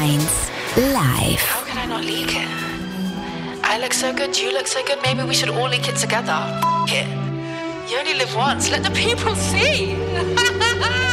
1 live. How can I not leak it? I look so good, you look so good, maybe we should all leak it together. F*** it. You only live once, let the people see.